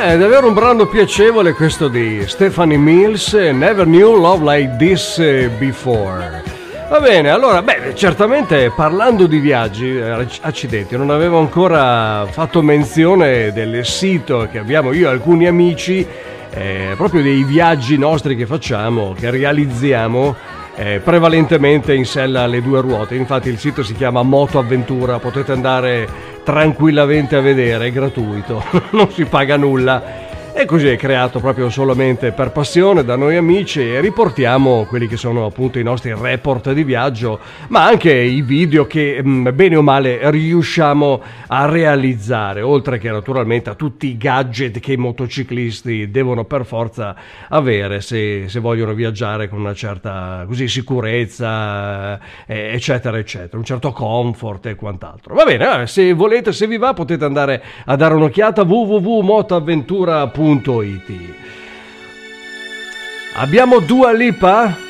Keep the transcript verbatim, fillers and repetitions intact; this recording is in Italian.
È davvero un brano piacevole questo di Stephanie Mills, Never Knew Love Like This Before. Va bene, allora, beh, certamente parlando di viaggi, accidenti, non avevo ancora fatto menzione del sito che abbiamo io e alcuni amici, eh, proprio dei viaggi nostri che facciamo, che realizziamo eh, prevalentemente in sella alle due ruote. Infatti il sito si chiama Moto Avventura, potete andare tranquillamente a vedere, è gratuito, non si paga nulla. E così è creato proprio solamente per passione da noi amici, e riportiamo quelli che sono appunto i nostri report di viaggio, ma anche i video che bene o male riusciamo a realizzare, oltre che naturalmente a tutti i gadget che i motociclisti devono per forza avere se, se vogliono viaggiare con una certa così sicurezza, eh, eccetera eccetera, un certo comfort e quant'altro. Va bene, se volete, se vi va, potete andare a dare un'occhiata a w w w punto motoavventura punto it. Abbiamo Dua Lipa